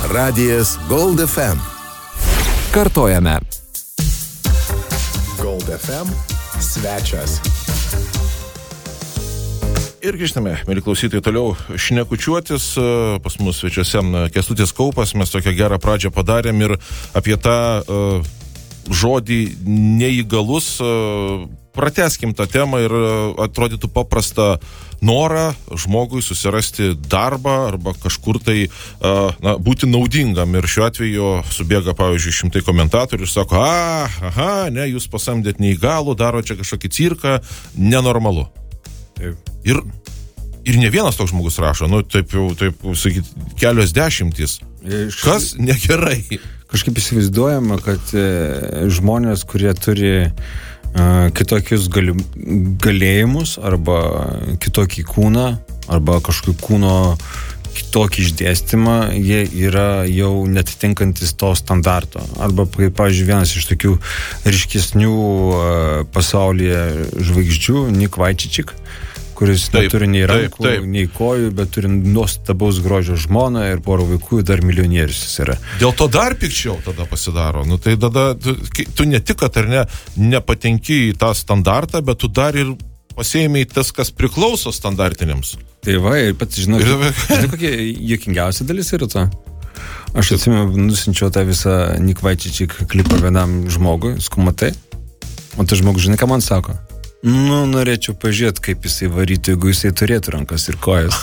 Radijas Gold FM. Kartojame. Gold FM svečias. Ir grįžtame, mėly klausytojai, toliau šnekučiuotis. Pas mus svečiuose Kęstutis Kaupas. Mes tokią gerą pradžią padarėm ir apie tą žodį neįgalus pratęskim tą temą ir atrodytų paprastą norą žmogui susirasti darbą arba kažkur tai būti naudingam. Ir šiuo atveju subėga, pavyzdžiui, šimtai komentatorių ir sako, ne, jūs pasamdėt neįgalų, daro čia kažkokį cirką, nenormalu. Ir ne vienas toks žmogus rašo, taip sakyt, kelios dešimtys. Kas negerai? Kažkaip įsivaizduojama, kad žmonės, kurie turi kitokius galėjimus arba kitokį kūną arba kažkokį kūno kitokį išdėstymą, jie yra jau netitinkantis to standarto. Arba, pavyzdžiui, vienas iš tokių ryškesnių pasaulyje žvaigždžių, Nick Vujicic, kuris neturi nei rankų, nei kojų, bet turi nuostabaus grožio žmoną ir porą vaikų, dar milijonierius jis yra. Dėl to dar pikčiau tada pasidaro. Tai tada tu ne tik, kad ar nepatenki į tą standartą, bet tu dar ir pasiėmei tas, kas priklauso standartiniams. Tai va, ir pats žinai, kokia juokingiausia dalis yra to? Aš atsimenu, nusinčiau tą visą Nick Vujicic klipą vienam žmogui, skumatai, o tas žmogus, žinai, ką man sako? Norėčiau pažiūrėti, kaip jisai varytų, jeigu jisai turėtų rankas ir kojas.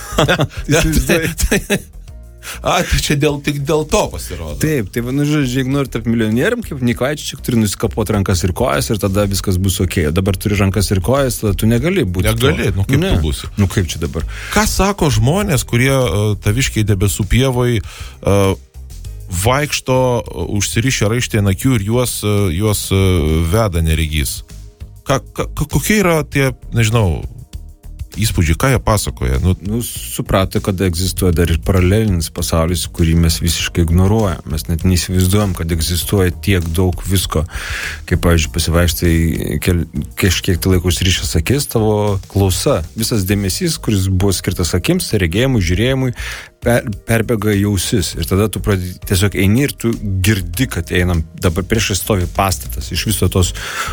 Tai čia tik dėl to pasirodo. Taip, žodžiu, jeigu nori tapti milijonierium, kaip Nick Vujicic, turi nusikapoti rankas ir kojas ir tada viskas bus ok. Dabar turi rankas ir kojas, tada tu negali būti. Negali, kaip tu būsi. Kaip čia dabar? Ką sako žmonės, kurie taviškiai debesų pievoj vaikšto, užsirišę raištį ant akių ir juos veda neregys? Kokie yra tie, nežinau, įspūdžiai, ką jie pasakoja? Suprato, kad egzistuoja dar ir paralelinis pasaulis, kurį mes visiškai ignoruojam. Mes net neįsivaizduojam, kad egzistuoja tiek daug visko. Kaip, pavyzdžiui, pasivaikštai kažkiek tai laiko užsirišęs akis, tavo klausa, visas dėmesys, kuris buvo skirtas akims, regėjimui, žiūrėjimui, perbėga į ausis. Ir tada tu tiesiog eini ir tu girdi, kad einam. Dabar priešais stovi pastatas. Iš viso tos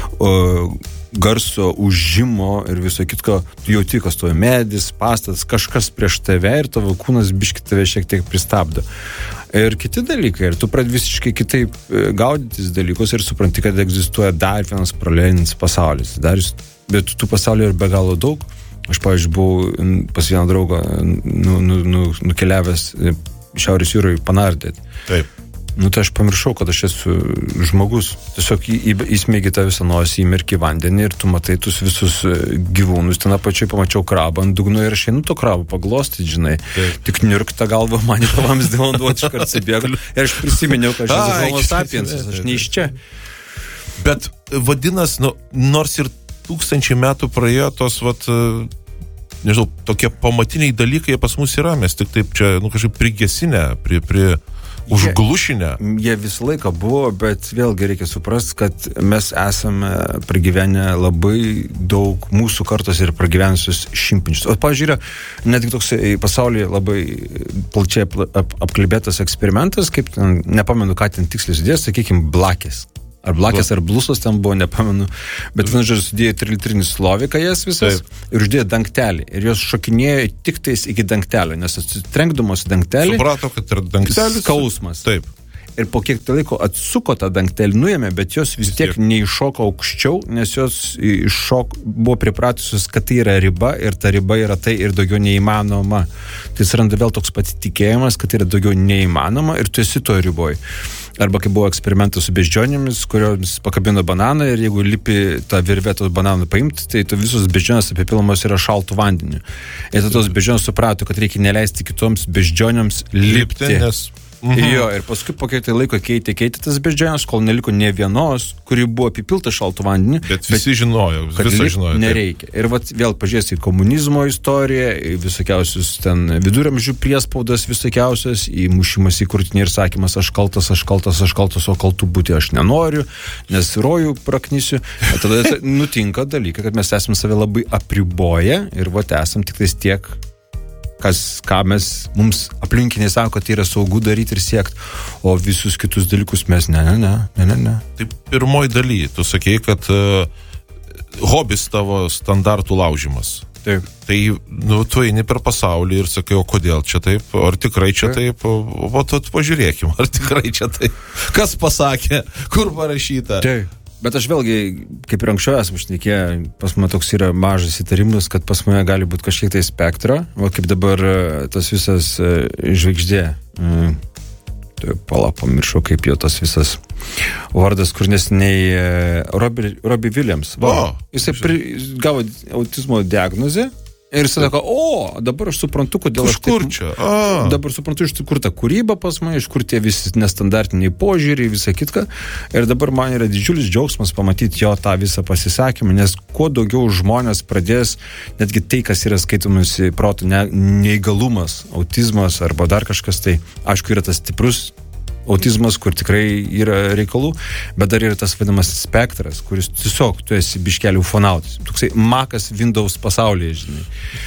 garso, užžimo ir viso kitko, tu jauti, kas stovi medis, pastatas, kažkas prieš tave ir tavo kūnas biški tave šiek tiek pristabdo. Ir kiti dalykai, ir tu pradedi visiškai kitaip gaudytis dalykus ir supranti, kad egzistuoja dar vienas paralelinis pasaulis. Bet tų pasaulių yra be galo daug. Aš, pavyzdžiui, buvau pas vieną draugą nukeliavęs Šiaurės jūroje Panardėt. Taip. Tai aš pamiršau, kad aš esu žmogus. Tiesiog įsmeigi tą visą nosį, įmerki vandenį ir tu matai tus visus gyvūnus. Ten apačiai pamačiau krabą ant dugno ir aš einu to krabą paglostyti, žinai. Taip. Tik niurk tą galvą man į pavamsdį vanduoti iškart atsibėgaliu. Ir aš prisiminiau, kad aš esu homo sapiensas, aš ne iš čia. Bet vadinas, nors ir 1000 metų praėjo tos, nežinau, tokie pamatiniai dalykai pas mus yra, mes tik taip čia, kažkaip prigesinę, užglušinę. Jie visą laiką buvo, bet vėlgi reikia suprasti, kad mes esame pragyvenę labai daug mūsų kartos ir pragyvenusius šimtmečius. O, pavyzdžiui, yra netgi toks pasaulyje labai plačiai apkalbėtas eksperimentas, kaip ten, nepamenu, ką ten tiksliai sudės, sakykime, blakės. Ar blakės, ar blusos ten buvo, nepamenu. Bet vienu žodžiu sudėjo 3-litrinį sloviką jas visas ir uždėjo dangtelį. Ir jos šokinėjo tik tais iki dangtelio, nes atsitrenkdamos dangtelį. Suprato, kad yra dangtelis. Skausmas. Taip. Ir po kiek tai laiko atsuko tą dangtelį, nuėmė, bet jos vis tiek neiššoko aukščiau, nes jos buvo pripratusios, kad tai yra riba ir ta riba yra tai ir daugiau neįmanoma. Tai atsiranda vėl toks patikėjimas, kad tai yra daugiau neįmanoma ir tu esi to riboj. Arba kai buvo eksperimentas su beždžionėmis, kurioms pakabino bananą ir jeigu lipi tą virvę tos bananą paimti, tai visos beždžionės apipilamos yra šaltų vandeniu. Ir tos beždžionės suprato, kad reikia neleisti kitoms beždžionėms lipti. Jo, ir paskui po kiek tai laiko keitė tas beždžionės, kol neliko ne vienos, kuri buvo apipilta šaltų vandeniu. Bet visi žinojo, visą žinojo. Nereikia. Ir vėl pažiūrėsi į komunizmo istoriją, į visokiausius ten viduramžių priespaudas visokiausias, į mušimas į krūtinį ir sakymas aš kaltas, o kaltų būti aš nenoriu, nes rojų praknysiu. Tada nutinka dalykai, kad mes esame save labai apriboję ir esam tik tais tiek, ką mums aplinkiniai sako, kad tai yra saugu daryti ir siekti, o visus kitus dalykus mes ne. Tai pirmoji daly, tu sakei, kad hobis tavo standartų laužimas. Taip. Tai, tu eini per pasaulį ir sakai, o kodėl čia taip, ar tikrai čia taip, o tu pažiūrėkim, ar tikrai čia taip. Kas pasakė, kur parašyta? Taip. Bet aš vėlgi, kaip ir anksčiau esame šnekėję, pas mane toks yra mažas įtarimas, kad pas mane gali būti kažkiek tai spektro, o kaip dabar tas visas žvaigždė, pamiršau, kaip jo tas visas vardas, kur nesiniai Robbie Williams. Jisai gavo autizmo diagnozę ir jis sako, dabar aš suprantu, kodėl aš taip... Dabar suprantu, iš kur ta kūryba pas mane, iš kur tie visi nestandartiniai požiūriai, visą kitką. Ir dabar man yra didžiulis džiaugsmas pamatyti jo tą visą pasisakymą, nes kuo daugiau žmonės pradės, netgi tai, kas yra skaitomusi proto neįgalumas, autizmas arba dar kažkas, tai aišku yra tas stiprus autizmas, kur tikrai yra reikalų, bet dar yra tas vadinamas spektras, kuris tiesiog tu esi biškelį ufonautas. Toksai makas Windows pasaulyje, žinai.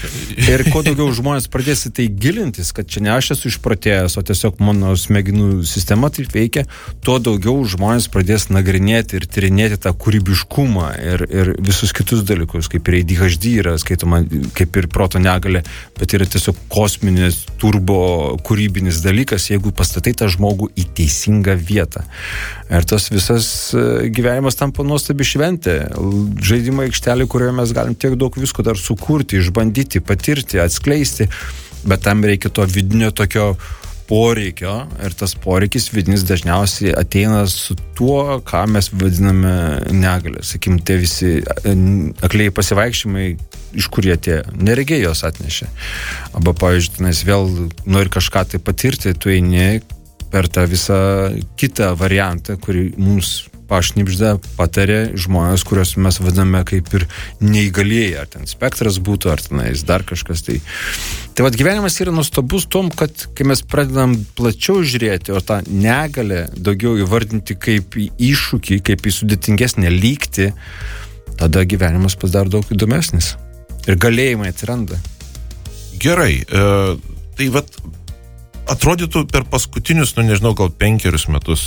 Ir kuo daugiau žmonės pradės į tai gilintis, kad čia ne aš esu išprotėjęs, o tiesiog mano smegenų sistema taip veikia, tuo daugiau žmonės pradės nagrinėti ir tyrinėti tą kūrybiškumą ir visus kitus dalykus, kaip ir ADHD yra skaitoma, kaip ir proto negalia, bet yra tiesiog kosminis, turbo kūrybinis dalykas, jeigu pastatai tą žmogų į teisingą vietą. Ir tas visas gyvenimas tampa nuostabi šventė. Žaidimo aikštelė, kurioje mes galim tiek daug visko dar sukurti, išbandyti, patirti, atskleisti, bet tam reikia to vidinio tokio poreikio ir tas poreikis vidinis dažniausiai ateina su tuo, ką mes vadiname negalę. Sakykim, tie visi akliai pasivaikščiojimai, iš kur jie atėjo. Neregiai jos atnešė. Arba, pavyzdžiui, nes vėl nori kažką tai patirti, tu eini per tą visą kitą variantą, kurį mums pašnibžda, patarė žmonės, kuriuos mes vadiname kaip ir neįgalieji, ar ten spektras būtų, ar tenais dar kažkas. Tai vat gyvenimas yra nuostabus tom, kad kai mes pradedam plačiau žiūrėti, o tą negalę daugiau įvardinti kaip į iššūkį, kaip į sudėtingesnę lygtį, tada gyvenimas pasidaro daug įdomesnis. Ir galėjimai atsiranda. Gerai, tai vat atrodytų per paskutinius, nežinau, gal 5 metus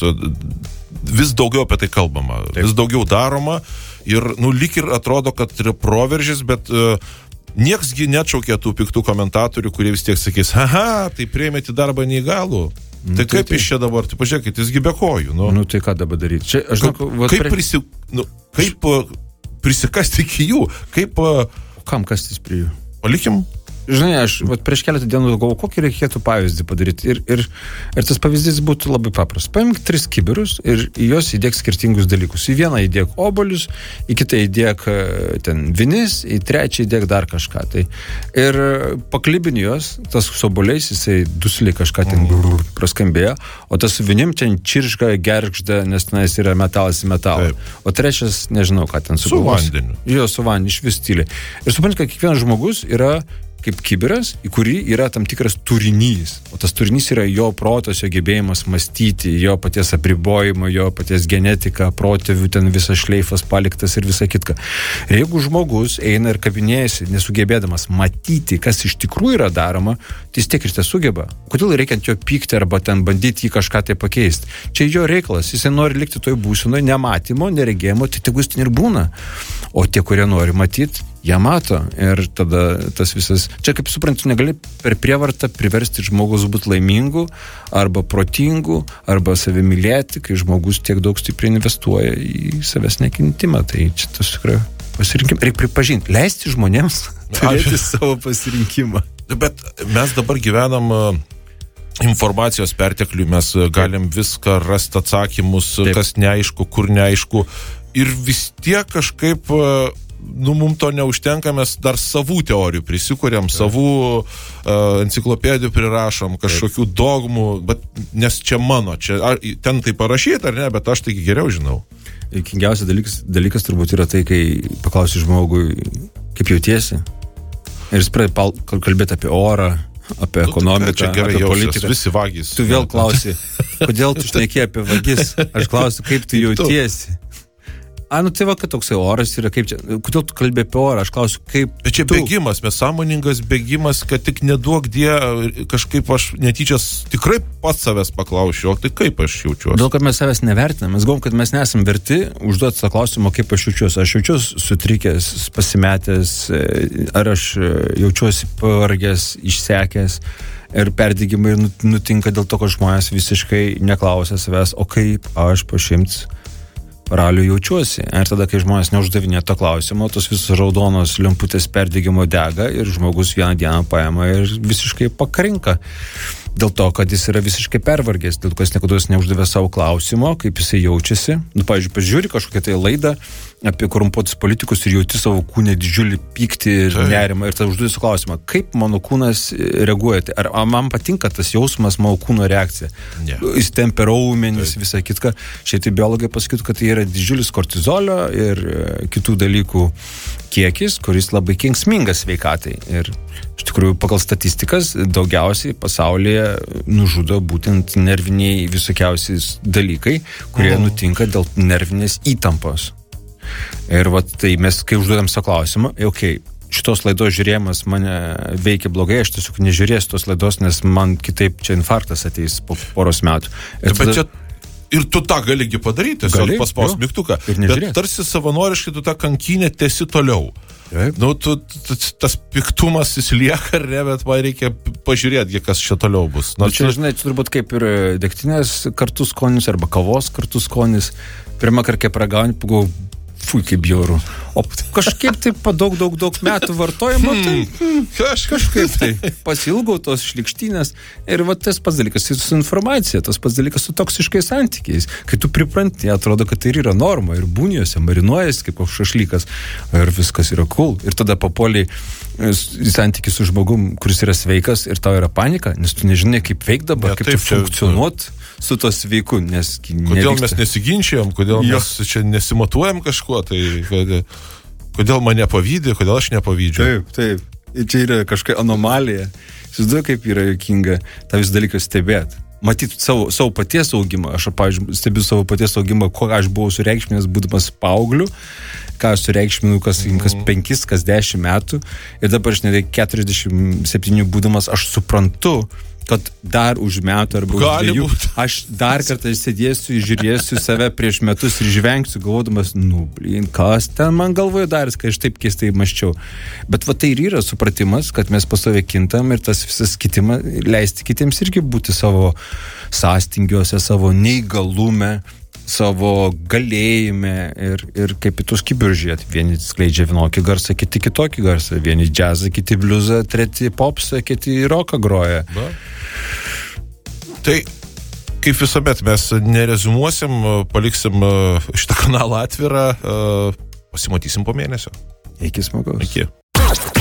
vis daugiau apie tai kalbama, vis daugiau daroma ir, lyg ir atrodo, kad yra proveržis, bet nieksgi neatšaukė tų piktų komentatorių, kurie vis tiek sakys, tai priėmėte darbą neįgalų. Tai kaip iš čia dabar, tai pažiūrėkit, jisgi be kojų. Tai ką dabar daryti? Čia, kaip prisikasti iki jų? Kam kastis prie jų? Palikim. Žinai, aš prieš keletą dienų galvoju, kokį reikėtų pavyzdį padaryti. Ir tas pavyzdys būtų labai paprastas. Paimk 3 kibirus ir į juos įdėk skirtingus dalykus. Į vieną įdėk obuolius, į kitą įdėk ten vinis, į trečią įdėk dar kažką. Ir paklibini juos, tas su obuoliais, jisai dusliai kažką ten praskambėjo, o tas su vinim ten čirška, gergžda, nes tenais yra metalas į metalą. Taip. O trečias, nežinau, ką ten su vandeniu. Jo, su vandeniu, iš vis tyliai. Ir suprantu, kad kiekvienas žmogus yra kaip kibiras, į kurį yra tam tikras turinys. O tas turinys yra jo protas, jo gebėjimas mąstyti, jo paties apribojimo, jo paties genetika, protėvių ten visas šleifas paliktas ir visa kitka. Ir jeigu žmogus eina ir kabinėjasi, nesugebėdamas matyti, kas iš tikrųjų yra daroma, tai jis tiek ir tai sugeba. Kodėl reikia ant jo pykti arba ten bandyti jį kažką tai pakeisti? Čia jo reikalas. Jisai nori likti toj būsenoje nematymo, neregėjimo, tai tegu jis ten ir būna. O tie, kurie nori matyti, jie mato. Ir tada tas visas... Čia, kaip suprantu, negali per prievartą priversti žmogus būti laimingu, arba protingu, arba savimylėti, kai žmogus tiek daug stipriai investuoja į savęs nekintimą. Tai čia tas tikrai pasirinkimą. Reikia pripažinti, leisti žmonėms turėti savo pasirinkimą. Bet mes dabar gyvenam informacijos pertekliui, mes galim viską rasti atsakymus, kas neaišku, kur neaišku. Ir vis tiek kažkaip, mums to neužtenka, mes dar savų teorijų prisikuriam, savų enciklopedijų prirašom, kažkokių dogmų, bet, nes čia mano, ten tai parašyta ar ne, bet aš taigi geriau žinau. Kingiausias dalykas turbūt yra tai, kai paklausi žmogui, kaip jautiesi, ir jis pradeda kalbėti apie orą, apie ekonomiką, apie politiką. Visi vagys. Tu vėl klausi, kodėl tu šneki apie vagis? Aš klausiu, kaip tu jautiesi? Nu tai va, kad toksai oras yra, kaip čia, kodėl tu kalbė apie orą, aš klausiu, kaip Bet čia bėgimas, mes sąmoningas bėgimas, kad tik neduok die, kažkaip aš netyčias tikrai pats savęs paklausiu, o tai kaip aš jaučiuosi? Dėl, kad mes savęs nevertinam, mes galvom, kad mes nesam verti užduoti tą klausimą, kaip aš jaučiuosi. Aš jaučiuosi sutrikęs, pasimetęs, ar aš jaučiuosi pavargęs, išsekęs. Ir perdygimai nutinka dėl to, kad žmonės visiškai neklausia savęs, o kaip aš po 100 paralių jaučiuosi. Ir tada, kai žmonės neuždavinė to klausimo, tos visos raudonos lemputės perdygimo dega ir žmogus vieną dieną paima ir visiškai pakrinka. Dėl to, kad jis yra visiškai pervargęs, dėl to, kad jis niekada neuždavė savo klausimo, kaip jisai jaučiasi. Pavyzdžiui, pažiūri kažkokią tai laidą apie korumpuotus politikus ir jauti savo kūne didžiulį pyktį ir nerimą ir tada užduodi savo klausimą, kaip mano kūnas reaguoja. Ar man patinka tas jausmas, mano kūno reakcija? Jis tempia raumenis, visą kitką. Šitai biologai pasakytų, kad tai yra didžiulis kortizolio ir kitų dalykų kiekis, kuris labai kenksmingas sveikatai. Ir iš tikrųjų, pagal statistikas, daugiausiai pasaulyje nužudo būtent nerviniai visokiausiais dalykai, kurie nutinka dėl nervinės įtampos. Ir va, tai mes, kai užduodam savo klausimą, šitos laidos žiūrėjimas mane veikia blogai, aš tiesiog nežiūrėsiu tos laidos, nes man kitaip čia infarktas ateis po poros metų. Ir tu tą galigi padaryti, tiesiog paspaus mygtuką. Bet tarsi savanoriškai tu tą kankinę tęsi toliau. Tas piktumas jis lieka, bet man reikia pažiūrėti, kas čia toliau bus. Čia, žinai, turbūt kaip ir degtinės kartu skonis arba kavos kartu skonis. Pirmą kartą pragauni, pagalvoju, fui, kaip bjauru. O kažkaip tai po daug metų vartojimo, tai kažkaip tai pasilgau tos šlikštynės. Ir va tas pats dalykas su informacija, tas pats dalykas su toksiškais santykiais. Kai tu pripranti, atrodo, kad tai yra norma ir būniuose, marinuojasi kaip šašlykas ir viskas yra cool. Ir tada papuoliai į santykį su žmogum, kuris yra sveikas ir tau yra panika, nes tu nežinai, kaip veik dabar, kaip čia funkcionuot su to sveiku, nes kodėl mes nesiginčiam, kodėl mes čia nesimatuojam kažkuo, tai kodėl mane pavydė, kodėl aš nepavydžiu. Taip. Ir čia yra kažkokia anomalija. Įsivaizduoju, kaip yra juokinga tą visą dalyką stebėti. Matyti savo paties augimą. Aš, pavyzdžiui, stebiu savo paties augimą, ko aš buvau sureikšminęs būdamas paaugliu, ką aš sureikšminu kas 5, kas 10 metų. Ir dabar aš net 47 būdamas, aš suprantu, kad dar už metų arba už 2 aš dar kartą sėdėsiu, žiūrėsiu save prieš metus ir žvengsiu, galvodamas, kas ten man galvoje darys, kai aš taip keistai maščiau. Bet va tai ir yra supratimas, kad mes pastovė kintam ir tas visas kitimą leisti kitiems irgi būti savo sąstingiuose, savo neįgalume, savo galėjime ir kaip į tuos kibirus žiūrėti. Vieni skleidžia vienokį garsą, kiti kitokį garsą. Vieni džiazą, kiti bliuzą, treti popsą, kiti roką groja. Tai kaip visuomet mes nerezumuosim, paliksim šitą kanalą atvirą, pasimatysim po mėnesio. Iki smagaus. Iki.